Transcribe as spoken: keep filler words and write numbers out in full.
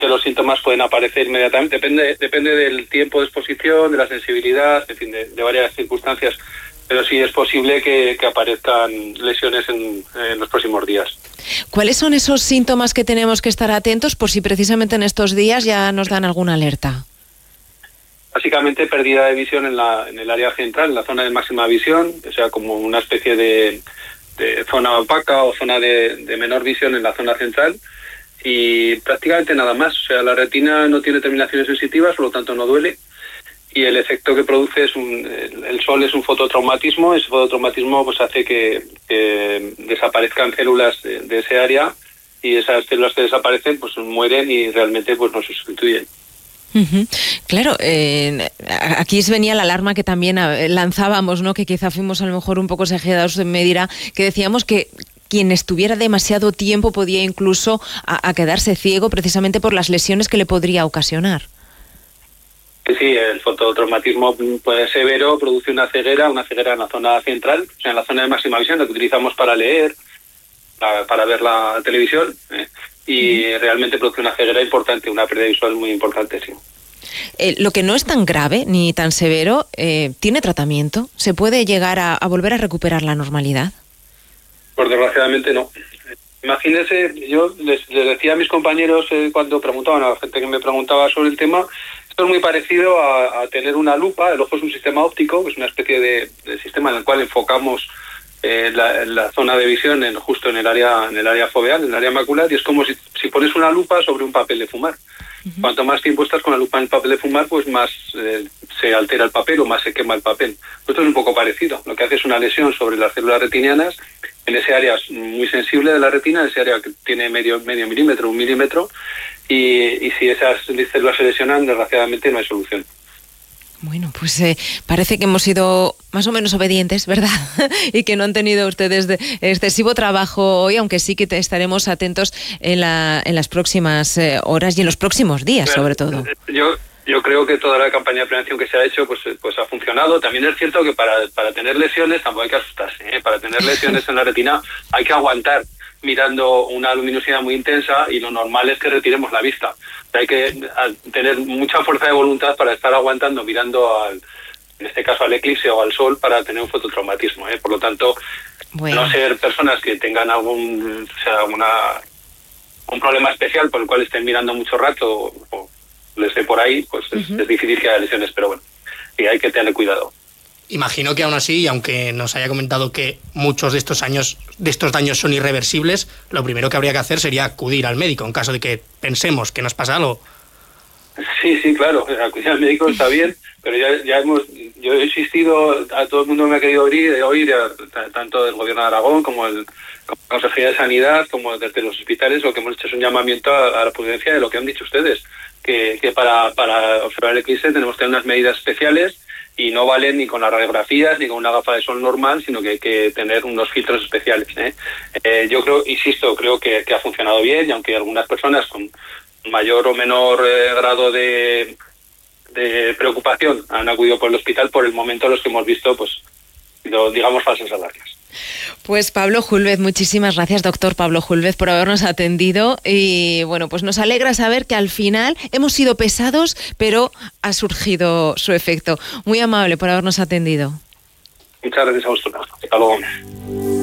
que los síntomas pueden aparecer inmediatamente. Depende, depende del tiempo de exposición, de la sensibilidad, en fin, de, de varias circunstancias. Pero sí es posible que, que aparezcan lesiones en, en los próximos días. ¿Cuáles son esos síntomas que tenemos que estar atentos por si precisamente en estos días ya nos dan alguna alerta? Básicamente pérdida de visión en, la, en el área central, en la zona de máxima visión, o sea, como una especie de, de zona opaca o zona de, de menor visión en la zona central, y prácticamente nada más. O sea, la retina no tiene terminaciones sensitivas, por lo tanto no duele, y el efecto que produce es un, el, el sol es un fototraumatismo. Ese fototraumatismo pues hace que, que desaparezcan células de, de ese área, y esas células que desaparecen pues mueren y realmente pues no se sustituyen. Uh-huh. Claro, eh, aquí venía la alarma que también lanzábamos, ¿no? Que quizá fuimos a lo mejor un poco exagerados en medida, que decíamos que quien estuviera demasiado tiempo podía incluso a, a quedarse ciego precisamente por las lesiones que le podría ocasionar. Sí, el fototraumatismo pues, severo produce una ceguera, una ceguera en la zona central, o sea, en la zona de máxima visión, la que utilizamos para leer, para, para ver la televisión, ¿eh? Y uh-huh. realmente produce una ceguera importante, una pérdida visual muy importante, sí. Eh, lo que no es tan grave ni tan severo, eh, ¿tiene tratamiento? ¿Se puede llegar a, a volver a recuperar la normalidad? Pues desgraciadamente no. Imagínense, yo les, les decía a mis compañeros eh, cuando preguntaban, a la gente que me preguntaba sobre el tema, esto es muy parecido a, a tener una lupa. El ojo es un sistema óptico, que es una especie de, de sistema en el cual enfocamos eh, la, la zona de visión en, justo en el área en el área foveal, en el área macular, y es como si, si pones una lupa sobre un papel de fumar. Uh-huh. Cuanto más tiempo estás con la lupa en el papel de fumar, pues más eh, se altera el papel o más se quema el papel. Esto es un poco parecido. Lo que hace es una lesión sobre las células retinianas, en ese área muy sensible de la retina, ese área que tiene medio, medio milímetro, un milímetro, y, y si esas células se lesionan, desgraciadamente no hay solución. Bueno, pues eh, parece que hemos sido más o menos obedientes, ¿verdad? Y que no han tenido ustedes de excesivo trabajo hoy, aunque sí que te estaremos atentos en, la, en las próximas eh, horas y en los próximos días, Pero, sobre todo. Yo yo creo que toda la campaña de prevención que se ha hecho pues pues ha funcionado. También es cierto que para, para tener lesiones tampoco hay que asustarse, ¿eh? Para tener lesiones en la retina hay que aguantar mirando una luminosidad muy intensa, y lo normal es que retiremos la vista. O sea, hay que tener mucha fuerza de voluntad para estar aguantando mirando al, en este caso al eclipse o al sol, para tener un fototraumatismo, ¿eh? Por lo tanto, bueno. no ser personas que tengan algún, o sea, una, un problema especial por el cual estén mirando mucho rato o, o les dé por ahí, pues es, uh-huh. es difícil que haya lesiones, pero bueno, sí, hay que tener cuidado. Imagino que aún así, aunque nos haya comentado que muchos de estos años, de estos daños son irreversibles, lo primero que habría que hacer sería acudir al médico en caso de que pensemos que nos pasa algo. Sí, sí, claro, acudir al médico está bien, pero ya, ya hemos, yo he insistido, a todo el mundo me ha querido oír, oír tanto del gobierno de Aragón como el como la Consejería de Sanidad, como desde los hospitales. Lo que hemos hecho es un llamamiento a, a la prudencia de lo que han dicho ustedes, que, que para, para observar el eclipse tenemos que tener unas medidas especiales, y no valen ni con las radiografías ni con una gafa de sol normal, sino que hay que tener unos filtros especiales, ¿eh? Eh, yo creo, insisto, creo que, que ha funcionado bien, y aunque algunas personas con mayor o menor eh, grado de, de preocupación han acudido por el hospital, por el momento los que hemos visto, pues, lo, digamos, falsas alarmas. Pues Pablo Júlvez, muchísimas gracias, doctor Pablo Júlvez, por habernos atendido, y bueno, pues nos alegra saber que al final hemos sido pesados, pero ha surgido su efecto. Muy amable por habernos atendido. Muchas gracias a vosotros. Hasta luego.